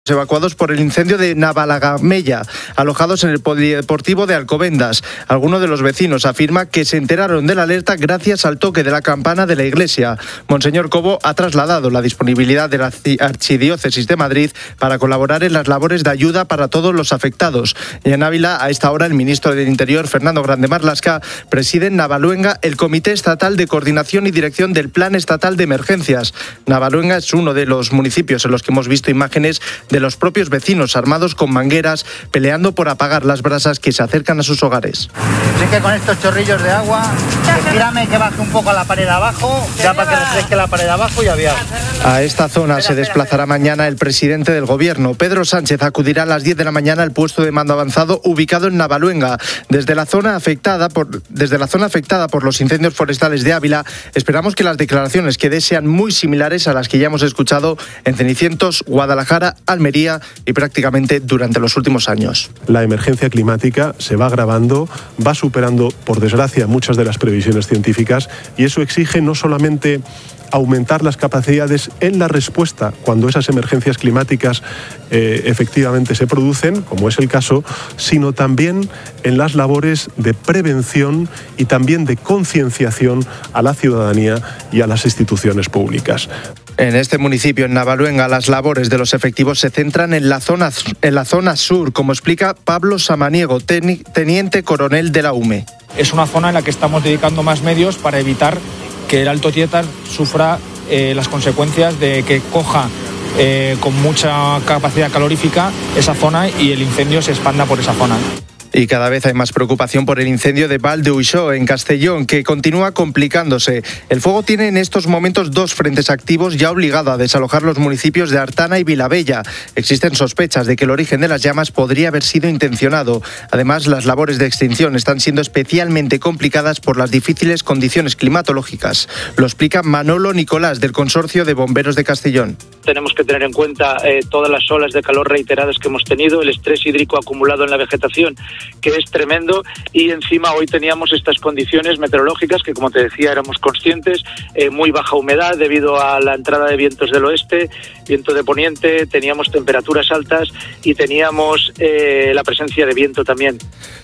Evacuados por el incendio de Navalagamella, alojados en el polideportivo de Alcobendas. Alguno de los vecinos afirma que se enteraron de la alerta gracias al toque de la campana de la iglesia. Monseñor Cobo ha trasladado la disponibilidad de la Archidiócesis de Madrid para colaborar en las labores de ayuda para todos los afectados. Y en Ávila, a esta hora, el ministro del Interior, Fernando Grande Marlaska, preside en Navaluenga el Comité Estatal de Coordinación y Dirección del Plan Estatal de Emergencias. Navaluenga es uno de los municipios en los que hemos visto imágenes de los propios vecinos armados con mangueras peleando por apagar las brasas que se acercan a sus hogares. Así que con estos chorrillos de agua, tírame que baje un poco a la pared de abajo, ya para que refresque la pared de abajo y había. A esta zona se desplazará mañana el presidente del gobierno. Pedro Sánchez acudirá a las 10 de la mañana al puesto de mando avanzado ubicado en Navaluenga. Desde la zona afectada por los incendios forestales de Ávila, esperamos que las declaraciones que dé sean muy similares a las que ya hemos escuchado en Cenicientos, Guadalajara, Almería y prácticamente durante los últimos años. La emergencia climática se va agravando, va superando, por desgracia, muchas de las previsiones científicas, y eso exige no solamente aumentar las capacidades en la respuesta cuando esas emergencias climáticas efectivamente se producen, como es el caso, sino también en las labores de prevención y también de concienciación a la ciudadanía y a las instituciones públicas. En este municipio, en Navaluenga, las labores de los efectivos se centran en la zona sur, como explica Pablo Samaniego, teniente coronel de la UME. Es una zona en la que estamos dedicando más medios para evitar que el Alto Tietar sufra las consecuencias de que coja con mucha capacidad calorífica esa zona y el incendio se expanda por esa zona. Y cada vez hay más preocupación por el incendio de Val de Uixó, en Castellón, que continúa complicándose. El fuego tiene en estos momentos 2 frentes activos y ha obligado a desalojar los municipios de Artana y Vilabella. Existen sospechas de que el origen de las llamas podría haber sido intencionado. Además, las labores de extinción están siendo especialmente complicadas por las difíciles condiciones climatológicas. Lo explica Manolo Nicolás, del Consorcio de Bomberos de Castellón. Tenemos que tener en cuenta todas las olas de calor reiteradas que hemos tenido, el estrés hídrico acumulado en la vegetación, que es tremendo, y encima hoy teníamos estas condiciones meteorológicas que, como te decía, éramos conscientes, muy baja humedad debido a la entrada de vientos del oeste, viento de poniente, teníamos temperaturas altas y teníamos la presencia de viento también.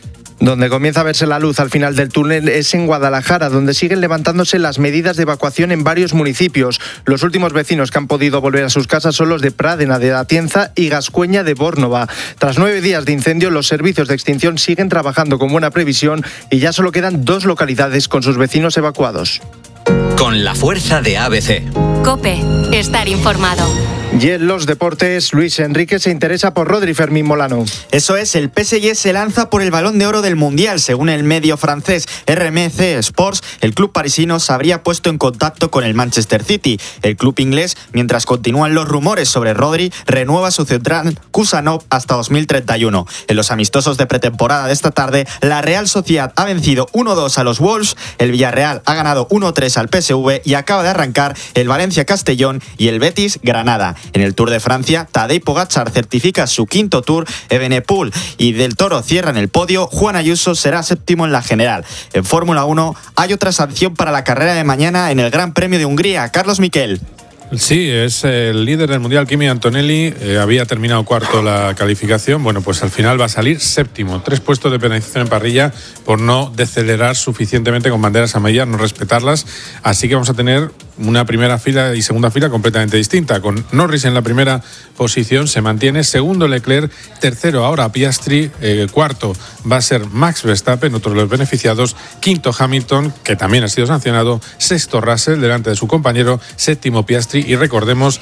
Donde comienza a verse la luz al final del túnel es en Guadalajara, donde siguen levantándose las medidas de evacuación en varios municipios. Los últimos vecinos que han podido volver a sus casas son los de Pradena, de Atienza y Gascueña de Bórnova. Tras 9 días de incendio, los servicios de extinción siguen trabajando con buena previsión y ya solo quedan 2 localidades con sus vecinos evacuados. Con la fuerza de ABC. COPE. Estar informado. Y en los deportes, Luis Enrique se interesa por Rodri. Fermín Molano. Eso es, el PSG se lanza por el Balón de Oro del Mundial. Según el medio francés RMC Sports, el club parisino se habría puesto en contacto con el Manchester City. El club inglés, mientras continúan los rumores sobre Rodri, renueva su central Kusanov hasta 2031. En los amistosos de pretemporada de esta tarde, la Real Sociedad ha vencido 1-2 a los Wolves, el Villarreal ha ganado 1-3 al PSV y acaba de arrancar el Valencia Castellón y el Betis Granada. En el Tour de Francia, Tadej Pogačar certifica su 5º Tour, Evenepoel y Del Toro cierran el podio, Juan Ayuso será 7º en la general. En Fórmula 1 hay otra sanción para la carrera de mañana en el Gran Premio de Hungría. Carlos Miquel. Sí, es el líder del Mundial, Kimi Antonelli, había terminado 4º la calificación, bueno, pues al final va a salir 7º, 3 puestos de penalización en parrilla por no decelerar suficientemente con banderas amarillas, no respetarlas, así que vamos a tener una primera fila y segunda fila completamente distinta, con Norris en la primera posición, se mantiene, segundo Leclerc, tercero ahora Piastri, cuarto va a ser Max Verstappen, otro de los beneficiados, quinto Hamilton, que también ha sido sancionado, sexto Russell delante de su compañero, séptimo Piastri y recordemos,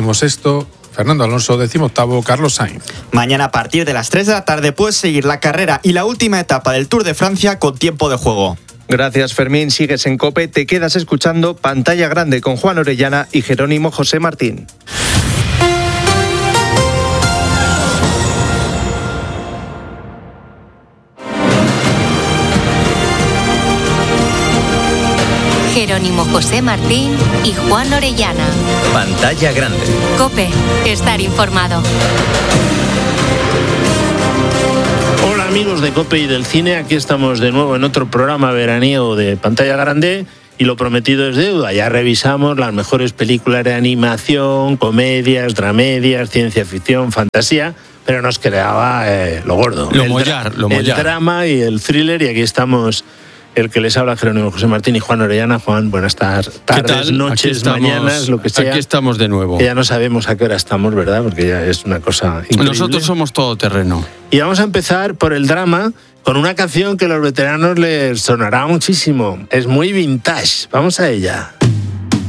16º Fernando Alonso, 18º Carlos Sainz. Mañana a partir de las 3 de la tarde puedes seguir la carrera y la última etapa del Tour de Francia con tiempo de juego. Gracias, Fermín. Sigues en COPE, te quedas escuchando Pantalla Grande con Juan Orellana y Jerónimo José Martín. Jerónimo José Martín y Juan Orellana. Pantalla Grande. COPE. Estar informado. Hola amigos de COPE y del cine, aquí estamos de nuevo en otro programa veraniego de Pantalla Grande y lo prometido es deuda. Ya revisamos las mejores películas de animación, comedias, dramedias, ciencia ficción, fantasía, pero nos quedaba lo gordo. El drama y el thriller, y aquí estamos el que les habla, Jerónimo José Martín y Juan Orellana. Juan, buenas tardes, noches, mañanas, lo que sea. Aquí estamos de nuevo. Que ya no sabemos a qué hora estamos, ¿verdad? Porque ya es una cosa increíble. Nosotros somos todoterreno. Y vamos a empezar por el drama, con una canción que a los veteranos les sonará muchísimo. Es muy vintage. Vamos a ella.